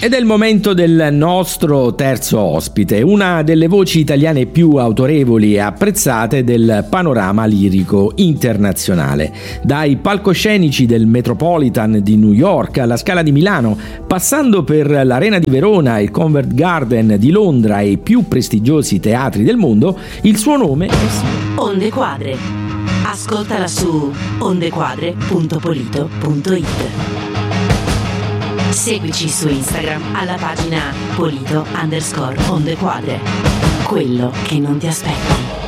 Ed è il momento del nostro terzo ospite, una delle voci italiane più autorevoli e apprezzate del panorama lirico internazionale. Dai palcoscenici del Metropolitan di New York alla Scala di Milano, passando per l'Arena di Verona, il Covent Garden di Londra e i più prestigiosi teatri del mondo, il suo nome è Onde Quadre. Ascoltala su ondequadre.polito.it. Seguici su Instagram alla pagina Polito_Ondequadre. Quello che non ti aspetti.